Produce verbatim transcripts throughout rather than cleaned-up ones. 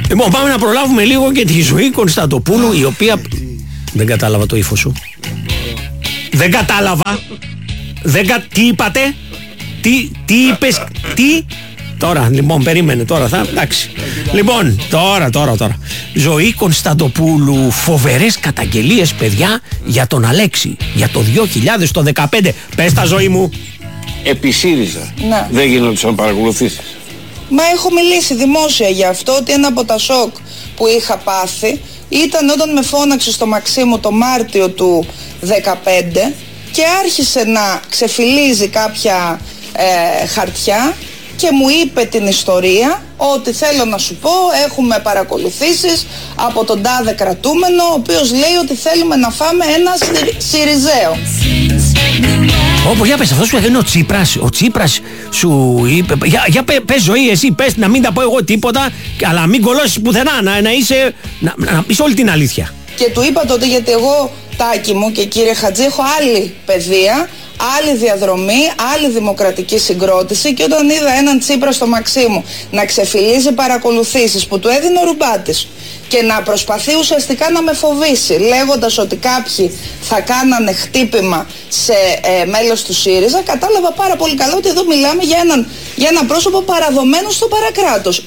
Λοιπόν, πάμε να προλάβουμε λίγο και τη Ζωή Κωνσταντοπούλου, η οποία... Δεν κατάλαβα το ύφος σου. Δεν κατάλαβα. Δεν κα... Τι είπατε? Τι, τι είπες? Τι? Τώρα, λοιπόν, περίμενε τώρα, θα, εντάξει. Λοιπόν, τώρα, τώρα, τώρα. Ζωή Κωνσταντοπούλου, φοβερές καταγγελίες, παιδιά, για τον Αλέξη, για το δύο χιλιάδες δεκαπέντε. Πες τα, Ζωή μου. Επί ΣΥΡΙΖΑ, ναι. Δεν γινόντουσαν παρακολουθήσεις. Μα έχω μιλήσει δημόσια για αυτό, ότι ένα από τα σοκ που είχα πάθει ήταν όταν με φώναξε στο Μαξίμου το Μάρτιο του δεκαπέντε και άρχισε να ξεφυλίζει κάποια ε, χαρτιά και μου είπε την ιστορία ότι θέλω να σου πω, έχουμε παρακολουθήσεις από τον τάδε κρατούμενο, ο οποίος λέει ότι θέλουμε να φάμε ένα Σιριζέο. Όπω για πες, αυτός σου είναι ο Τσίπρας. Ο Τσίπρας σου είπε. Για, για πε, πες, Ζωή, εσύ πες, να μην τα πω εγώ τίποτα, αλλά μην κολώσεις πουθενά, να, να είσαι. Να, να πεις όλη την αλήθεια. Και του είπα τότε, γιατί εγώ, Τάκη μου και κύριε Χατζή, έχω άλλη παιδεία, άλλη διαδρομή, άλλη δημοκρατική συγκρότηση, και όταν είδα έναν Τσίπρα στο Μαξίμου να ξεφυλίζει παρακολουθήσεις που του έδινε ο Ρουμπάτης και να προσπαθεί ουσιαστικά να με φοβήσει, λέγοντας ότι κάποιοι θα κάνανε χτύπημα σε ε, μέλος του ΣΥΡΙΖΑ, κατάλαβα πάρα πολύ καλά ότι εδώ μιλάμε για, έναν, για ένα πρόσωπο παραδομένο στο παρακράτος.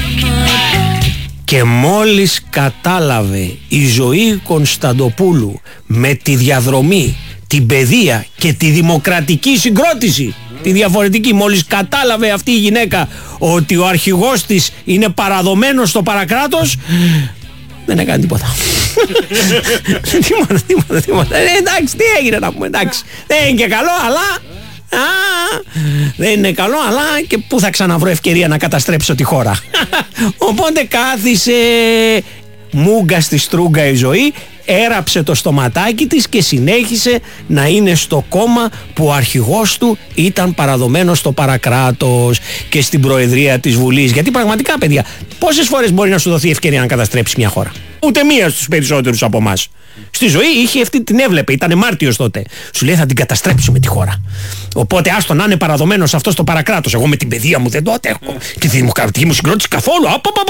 Και μόλις κατάλαβε η Ζωή Κωνσταντοπούλου με τη διαδρομή, την παιδεία και τη δημοκρατική συγκρότηση, τη διαφορετική, μόλις κατάλαβε αυτή η γυναίκα ότι ο αρχηγός της είναι παραδομένος στο παρακράτος, δεν έκανε τίποτα. Τίποτα, τίποτα, τίποτα. Ε, εντάξει, τι έγινε να πούμε, εντάξει. Δεν είναι και καλό, αλλά... Α, δεν είναι καλό, αλλά και πού θα ξαναβρω ευκαιρία να καταστρέψω τη χώρα. Οπότε κάθισε μούγκα στη στρούγκα η Ζωή, έραψε το στοματάκι της και συνέχισε να είναι στο κόμμα που ο αρχηγός του ήταν παραδομένος στο παρακράτος και στην προεδρία της Βουλής. Γιατί πραγματικά, παιδιά, πόσες φορές μπορεί να σου δοθεί ευκαιρία να καταστρέψει μια χώρα? Ούτε μία στους περισσότερους από εμάς. Στη Ζωή είχε αυτή, την έβλεπε, ήταν Μάρτιος τότε. Σου λέει θα την καταστρέψουμε τη χώρα. Οπότε άστο να είναι παραδομένος αυτό στο παρακράτος. Εγώ με την παιδεία μου δεν το αντέχω. Και τη δημοκρατική μου συγκρότηση καθόλου.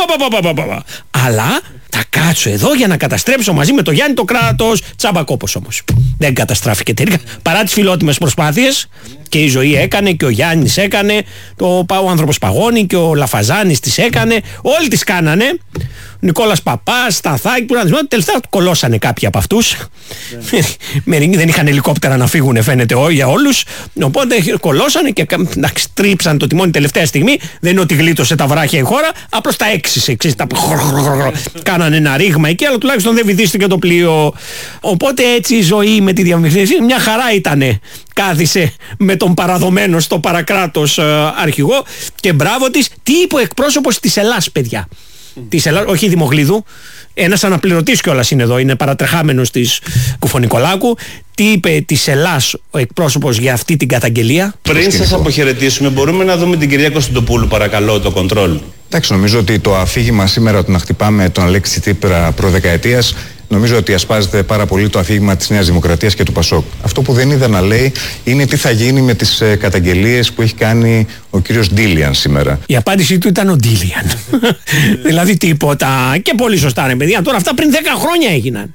Αλλά θα κάτσω εδώ για να καταστρέψω μαζί με το Γιάννη το κράτος. Τσαμπακόπος όμως. Δεν καταστράφηκε τελικά. Παρά τις φιλότιμες προσπάθειες, και η Ζωή έκανε και ο Γιάννης έκανε, το, ο άνθρωπος Παγώνη και ο Λαφαζάνης τις έκανε. Όλοι τις κάνανε. Νικόλας Παπάς, Σταθάκη, που να τελευταία κολώσανε κάποιοι από αυτούς. Yeah. Δεν είχαν ελικόπτερα να φύγουν, φαίνεται, για όλους. Οπότε κολώσανε και τρίψαν το τιμόνι τελευταία στιγμή. Δεν είναι ότι γλίτωσε τα βράχια η χώρα, απλώς τα έξισε. Ξέρεις, τα... Κάνανε ένα ρήγμα εκεί, αλλά τουλάχιστον δεν βυθίστηκε το πλοίο. Οπότε έτσι η Ζωή με τη διαμεσολάβηση μια χαρά ήτανε. Κάθισε με τον παραδομένο στο παρακράτος ε, αρχηγό, και μπράβο της. Τι είπε ο εκπρόσωπος της Ελλάς, παιδιά? Της Ελλάς, όχι Δημογλίδου, ένας αναπληρωτής κιόλας είναι εδώ, είναι παρατρεχάμενος της Κουφονικολάκου. Τι είπε της Ελλάς ο εκπρόσωπος για αυτή την καταγγελία? Πριν σας αποχαιρετήσουμε, μπορούμε να δούμε την κυρία Κωνσταντοπούλου, παρακαλώ, το κοντρόλ. Εντάξει, νομίζω ότι το αφήγημα σήμερα ότι να χτυπάμε τον Αλέξη Τσίπρα προδεκαετίας, νομίζω ότι ασπάζεται πάρα πολύ το αφήγημα της Νέας Δημοκρατίας και του Πασόκ. Αυτό που δεν είδα να λέει είναι τι θα γίνει με τις ε, καταγγελίες που έχει κάνει ο κύριος Ντίλιαν σήμερα. Η απάντησή του ήταν ο Ντίλιαν. Δηλαδή τίποτα. Και πολύ σωστά, ρε παιδιά. Τώρα αυτά πριν δέκα χρόνια έγιναν.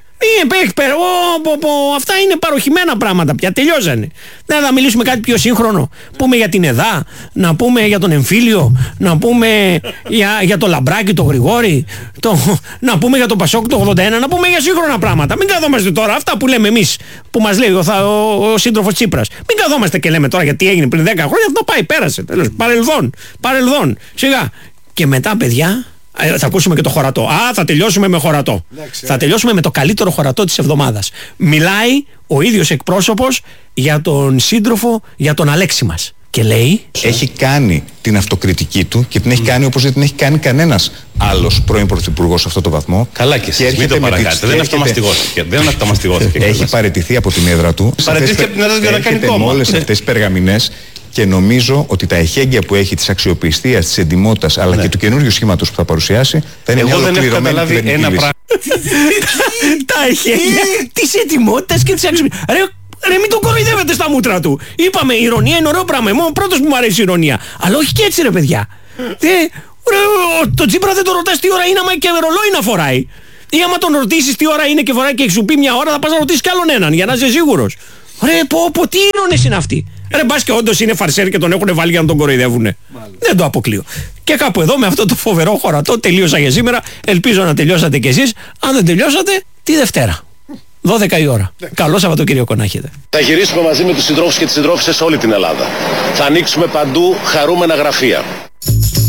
Αυτά είναι παροχημένα πράγματα πια, τελειώσανε. Δεν θα μιλήσουμε κάτι πιο σύγχρονο. Πούμε για την ΕΔΑ, να πούμε για τον εμφύλιο, να πούμε για, για το Λαμπράκι, το Γρηγόρη, το, να πούμε για το Πασόκ το ογδόντα ένα, να πούμε για σύγχρονα πράγματα. Μην καθόμαστε τώρα αυτά που λέμε εμείς, που μας λέει ο, ο, ο σύντροφος Τσίπρας. Μην καθόμαστε και λέμε τώρα γιατί έγινε πριν δέκα χρόνια. Αυτό πάει, πέρασε. Τέλος, παρελθόν, παρελθόν. Σιγά. Και μετά, παιδιά, θα ακούσουμε και το χωρατό. Α, θα τελειώσουμε με χωρατό. Εντάξει, θα τελειώσουμε με το καλύτερο χωρατό της εβδομάδας. Μιλάει ο ίδιος εκπρόσωπος για τον σύντροφο, για τον Αλέξη μας. Και λέει... Έχει κάνει την αυτοκριτική του και την έχει κάνει όπως δεν την έχει κάνει κανένας άλλος πρώην πρωθυπουργός σε αυτό το βαθμό. Καλά και εσείς, μην το παρακάτε. Δεν αυτομαστιγώθηκε. Δεν αυτομαστιγώθηκε. Έχει παραιτηθεί από την έδρα του. Παραιτήθηκε από την έδρα του για να κάνει κόμμα. Με όλες αυτές τις περγαμηνές. Και νομίζω ότι τα εχέγγυα που έχει της αξιοπιστίας, της εντιμότητας, αλλά ναι, και του καινούριου σχήματος που θα παρουσιάσει, θα είναι μια ολοκληρωμένη κυβερνητική λύση. Τα εχέγγυα της εντιμότητας και της αξιοπιστίας. Ρε, μην τον κοροϊδεύετε στα μούτρα του. Είπαμε, η ηρωνία είναι ωραίο πράγμα. Μόνο πρώτος που μου αρέσει η ηρωνία. Αλλά όχι και έτσι, ρε παιδιά. Ρε, το Τσίπρα δεν το ρωτάς τι ώρα είναι, άμα και ρολόι να φοράει. Ή άμα τον ρωτήσεις τι ώρα είναι και φοράει και σου πει μια ώρα, θα πας να ρωτήσεις κι άλλον έναν για να είσαι σίγουρος. Ρε, πω, πω, τι ήρωνες είναι αυτοί. Ρε, μπας και όντως είναι φαρσέρ και τον έχουν βάλει για να τον κοροϊδεύουνε. Δεν το αποκλείω. Και κάπου εδώ με αυτό το φοβερό χωρατό τελείωσα για σήμερα. Ελπίζω να τελειώσατε κι εσείς. Αν δεν τελειώσατε, τη Δευτέρα. δώδεκα η ώρα. Καλό Σαββατοκύριακο να έχετε. Θα γυρίσουμε μαζί με τους συντρόφους και τις συντρόφισσες σε όλη την Ελλάδα. Θα ανοίξουμε παντού χαρούμενα γραφεία.